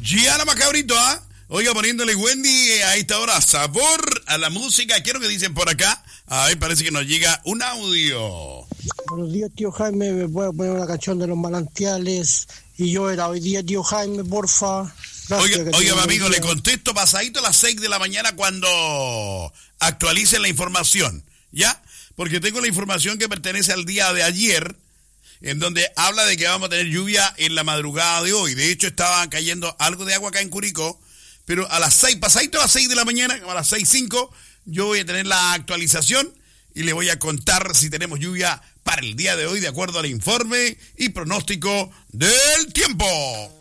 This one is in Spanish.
Gianna Macabrito, ¿ah? Oiga, poniéndole Wendy a esta hora sabor a la música. Quiero que dicen por acá. A ver, parece que nos llega un audio. Buenos días, tío Jaime. Me voy a poner una canción de Los Manantiales. Y yo era hoy día, tío Jaime, porfa. Gracias, oiga, mi amigo, le contesto pasadito a las 6 de la mañana cuando actualicen la información, ¿ya? Porque tengo la información que pertenece al día de ayer, en donde habla de que vamos a tener lluvia en la madrugada de hoy. De hecho, estaba cayendo algo de agua acá en Curicó, pero a las 6, pasadito a las 6 de la mañana, a las 6:05, yo voy a tener la actualización y le voy a contar si tenemos lluvia para el día de hoy, de acuerdo al informe y pronóstico del tiempo.